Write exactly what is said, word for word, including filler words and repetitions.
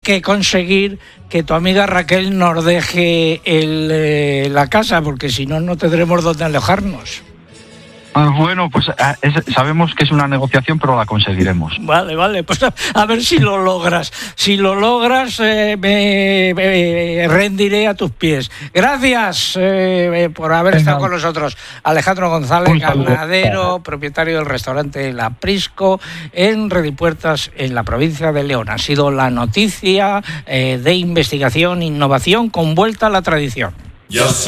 que conseguir que tu amiga Raquel nos deje el, eh, la casa, porque si no, no tendremos dónde alojarnos. Bueno, pues es, sabemos que es una negociación, pero la conseguiremos. Vale, vale, pues a, a ver si lo logras. Si lo logras, eh, me, me rendiré a tus pies. Gracias eh, por haber Venga. estado con nosotros. Alejandro González, ganadero, propietario del restaurante La Prisco, en Redipuertas, en la provincia de León. Ha sido la noticia eh, de investigación e innovación con vuelta a la tradición. Yes.